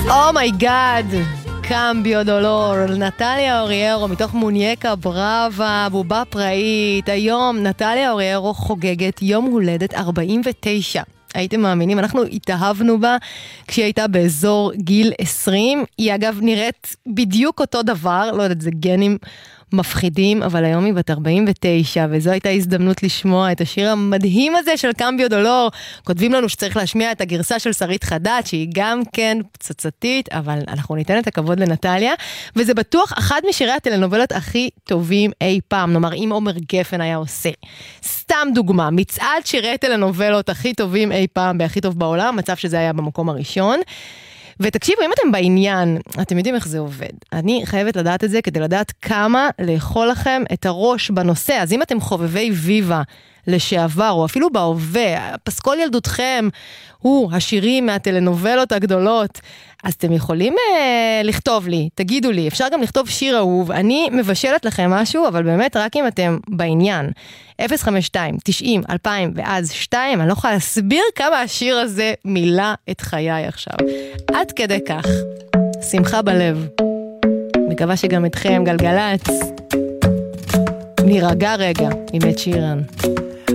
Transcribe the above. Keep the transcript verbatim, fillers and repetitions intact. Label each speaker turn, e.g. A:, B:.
A: אומייגאד, קמביו דולור, נטליה אוריירו מתוך מונייקה ברבה, בובה פראית. היום נטליה אוריירו חוגגת יום הולדת ארבעים ותשע. הייתם מאמינים? אנחנו התאהבנו בה כשהיא הייתה באזור גיל עשרים. היא אגב נראית בדיוק אותו דבר, לא יודעת, זה גנים מפחידים, אבל היום היא בת ארבעים ותשע, וזו הייתה הזדמנות לשמוע את השיר המדהים הזה של קמביו דולור. כותבים לנו שצריך להשמיע את הגרסה של שרית חדד, שהיא גם כן פצצתית, אבל אנחנו ניתן את הכבוד לנטליה, וזה בטוח אחד משירי הטלנובלות הכי טובים אי פעם. נאמר, אם עומר גפן היה עושה. סתם דוגמה, מצעד שירי טלנובלות הכי טובים אי פעם, בהכי טוב בעולם, מצב שזה היה במקום הראשון. ותקשיבו, אם אתם בעניין, אתם יודעים איך זה עובד. אני חייבת לדעת את זה כדי לדעת כמה לאכול לכם את הראש בנושא. אז אם אתם חובבי ויבה לשעבר, או אפילו בהווה, פסקול ילדותכם הוא השירים מהטלנובלות הגדולות, אז אתם יכולים אה, לכתוב לי, תגידו לי, אפשר גם לכתוב שיר אהוב. אני מבשלת לכם משהו, אבל באמת רק אם אתם בעניין. אפס חמש שתיים תשעים אלפיים ואז שתיים, אני לא יכולה להסביר כמה השיר הזה מילא את חיי עכשיו. עד כדי כך, שמחה בלב. מקווה שגם אתכם גלגלץ. נירגע רגע עם את שירן.